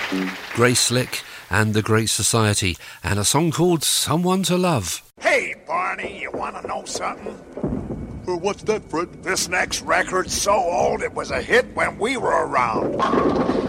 Grace Slick and the Great Society, and a song called Someone to Love. Hey, Barney, you want to know something? What's that, Fred? This next record's so old it was a hit when we were around.